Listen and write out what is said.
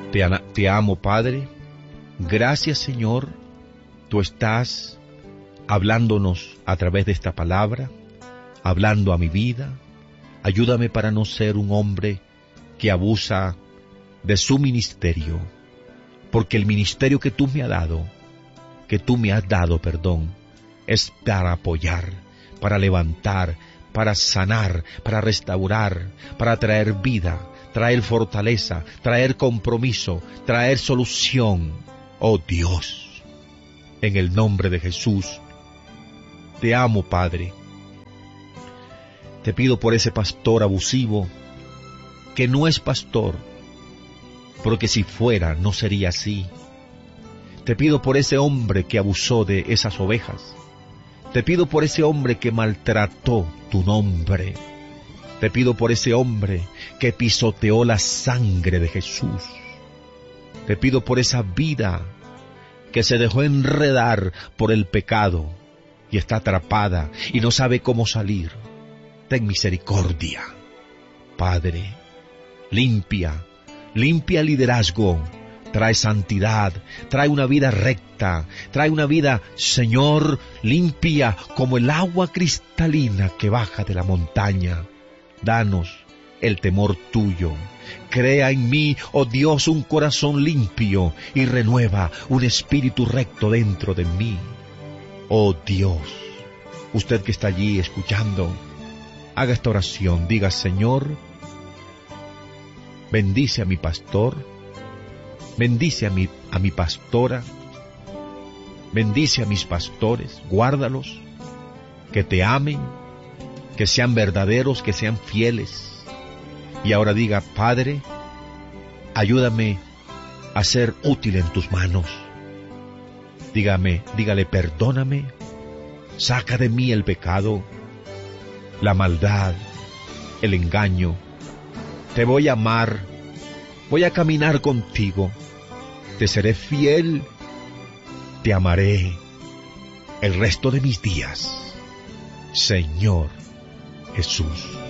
Te amo, Padre. Gracias, Señor. Tú estás hablándonos a través de esta palabra, hablando a mi vida. Ayúdame para no ser un hombre que abusa de su ministerio, porque el ministerio que tú me has dado, es para apoyar, para levantar, para sanar, para restaurar, para traer vida, traer fortaleza, traer compromiso, traer solución. Oh Dios, en el nombre de Jesús, te amo, Padre. Te pido por ese pastor abusivo, que no es pastor, porque si fuera no sería así. Te pido por ese hombre que abusó de esas ovejas. Te pido por ese hombre que maltrató tu nombre. Te pido por ese hombre que pisoteó la sangre de Jesús. Te pido por esa vida que se dejó enredar por el pecado y está atrapada y no sabe cómo salir. Ten misericordia, Padre. Limpia el liderazgo. Trae santidad, trae una vida recta, trae una vida, Señor, limpia como el agua cristalina que baja de la montaña. Danos el temor tuyo. Crea en mí, oh Dios, un corazón limpio y renueva un espíritu recto dentro de mí. Oh Dios, usted que está allí escuchando, haga esta oración. Diga: Señor, bendice a mi pastor, bendice a mi pastora, bendice a mis pastores, guárdalos, que te amen, que sean verdaderos, que sean fieles. Y ahora diga: Padre, ayúdame a ser útil en tus manos. Dígale: perdóname, saca de mí el pecado, la maldad, el engaño. Te voy a amar, voy a caminar contigo, te seré fiel, te amaré el resto de mis días, Señor Jesús.